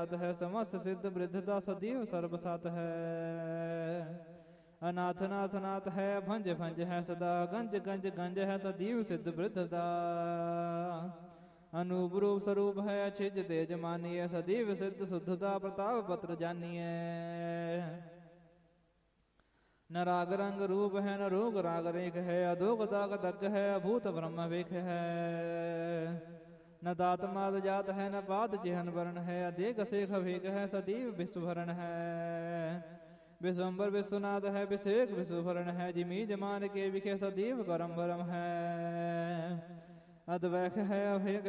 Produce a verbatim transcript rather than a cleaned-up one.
नाथ है, समस्त सिद्ध वृद्धता सदैव सर्वसत है। अनाथ नाथ नाथ है, भंज भंज है सदा, गंज गंज गंज है सदैव सिद्ध वृद्धता। अनूप रूप स्वरूप है, छिज तेज मानिए, सदैव सिद्ध शुद्धता प्रताप पत्र जानिए। न राग रंग रूप है, न रोग राग रेख है, अधोग दाग दग है, अभूत ब्रह्म वेख है। न दात माद जात है, न पाद चिहन वर्ण है, अदेक शेख भेक है, सदैव विश्वभरण है। विश्वम्बर विश्वनाथ है, विषेक विश्वभरण है, जिमी जमान के विखे सदैव करम भरम है। अद्वैख है अभेक